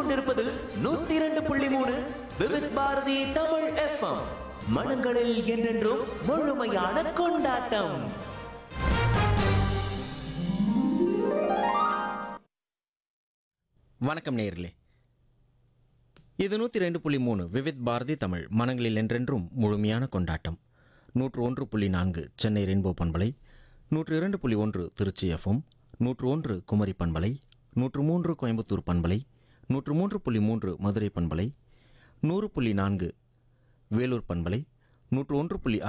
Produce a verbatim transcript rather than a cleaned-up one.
கொண்டிருப்பது நூத்தி இரண்டு புள்ளி மூணு விவித் பாரதி தமிழ் எஃப்எம். மனங்களில் என்றென்றும் முழுமையான கொண்டாட்டம். வணக்கம் நேயர்களே, இது நூற்றி ரெண்டு புள்ளி மூணு விவித் பாரதி தமிழ் மனங்களில் என்றென்றும் முழுமையான கொண்டாட்டம். நூற்று ஒன்று புள்ளி நான்கு சென்னை ரெயின்போ பண்பலை, நூற்று இரண்டு புள்ளி ஒன்று திருச்சி எஃப்எம், நூற்று ஒன்று குமரி பண்பலை, நூற்று மூன்று கோயம்புத்தூர் பண்பலை, நூற்று மூன்று புள்ளி மூன்று மதுரை பண்பலை, நூறு புள்ளி நான்கு வேலூர் பண்பலை, நூற்று ஒன்று புள்ளி